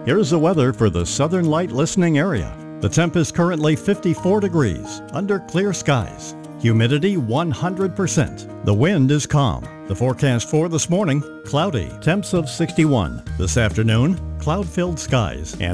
Here's the weather for the Southern Light listening area. The temp is currently 54 degrees under clear skies. Humidity 100%. The wind is calm. The forecast for this morning, cloudy, temps of 61. This afternoon, cloud-filled skies and